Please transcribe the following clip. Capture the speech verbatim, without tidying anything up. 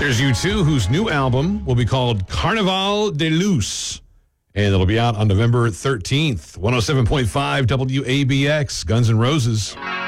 Here's U two, whose new album will be called Carnaval de Luz, and it'll be out on November thirteenth. one oh seven point five W A B X, Guns N' Roses.